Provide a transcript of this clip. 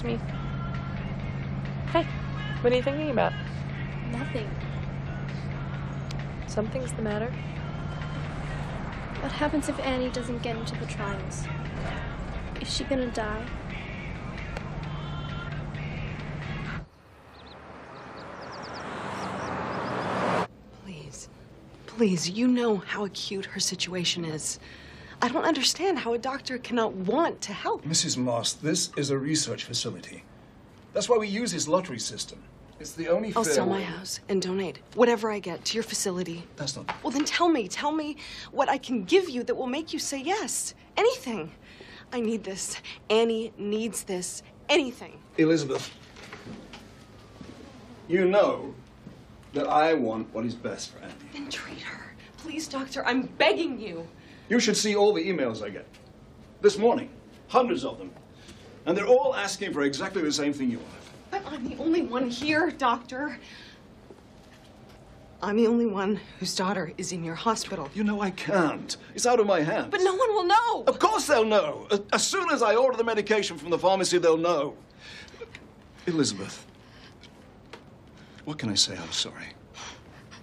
to me. Hey, what are you thinking about? Nothing. Something's the matter. What happens if Annie doesn't get into the trials? Is she gonna die? Please, you know how acute her situation is. I don't understand how a doctor cannot want to help. Mrs. Moss, this is a research facility. That's why we use this lottery system. It's the only fair I'll sell my way. house and donate whatever I get to your facility. That's not... Well, then tell me what I can give you that will make you say yes. Anything. I need this. Annie needs this. Anything. Elizabeth, you know that I want what is best for Annie. Then treat her. Please, doctor, I'm begging you. You should see all the emails I get. This morning, hundreds of them. And they're all asking for exactly the same thing you want. But I'm the only one here, doctor. I'm the only one whose daughter is in your hospital. You know I can't. It's out of my hands. But no one will know. Of course they'll know. As soon as I order the medication from the pharmacy, they'll know. Elizabeth, what can I say? I'm sorry.